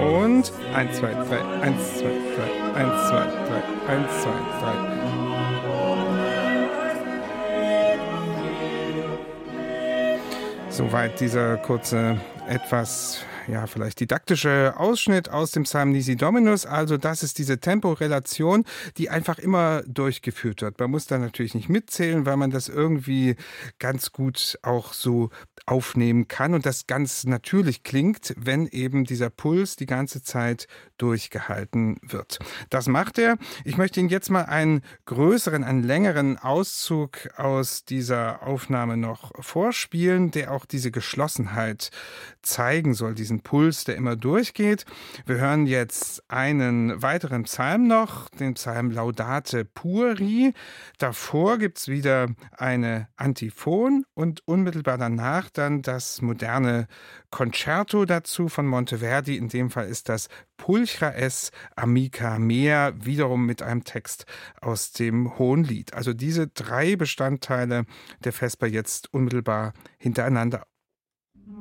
Und 1, 2, 3, 1, 2, 3, 1, 2, 3, 1, 2, 3. Soweit dieser kurze, etwas, vielleicht didaktische Ausschnitt aus dem Psalm Nisi Dominus. Also das ist diese Temporelation, die einfach immer durchgeführt wird. Man muss da natürlich nicht mitzählen, weil man das irgendwie ganz gut auch so aufnehmen kann und das ganz natürlich klingt, wenn eben dieser Puls die ganze Zeit durchgehalten wird. Das macht er. Ich möchte Ihnen jetzt mal einen längeren Auszug aus dieser Aufnahme noch vorspielen, der auch diese Geschlossenheit zeigen soll, diesen Puls, der immer durchgeht. Wir hören jetzt einen weiteren Psalm noch, den Psalm Laudate Pueri. Davor gibt es wieder eine Antiphon und unmittelbar danach dann das moderne Concerto dazu von Monteverdi. In dem Fall ist das Pulchra es amica mea, wiederum mit einem Text aus dem Hohenlied. Also diese 3 Bestandteile der Vesper jetzt unmittelbar hintereinander.